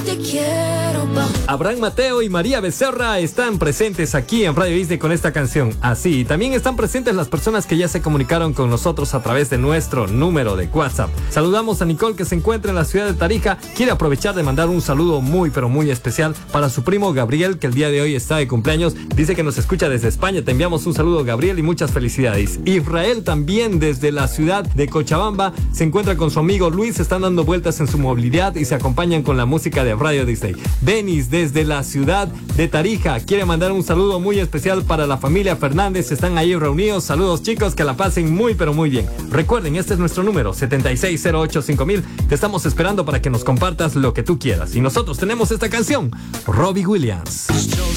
te quiero, Abraham Mateo y María Becerra están presentes aquí en Radio Disney con esta canción. Así, también están presentes las personas que ya se comunicaron con nosotros a través de nuestro número de WhatsApp. Saludamos a Nicole, que se encuentra en la ciudad de Tarija. Quiere aprovechar de mandar un saludo muy pero muy especial para su primo Gabriel, que el día de hoy está de cumpleaños. Dice que nos escucha desde España. Te enviamos un saludo, Gabriel, y muchas felicidades. Israel también desde la ciudad de Cochabamba se encuentra con su amigo Luis. Están dando vueltas en su movilidad y se acompañan con la música de Radio Disney. Denis desde la ciudad de Tarija quiere mandar un saludo muy especial para la familia Fernández. Están ahí reunidos. Saludos, chicos, que la pasen muy pero muy bien. Recuerden, este es nuestro número 76085000. Te estamos esperando para que nos compartas lo que tú quieras. Y nosotros tenemos esta canción, Robbie Williams.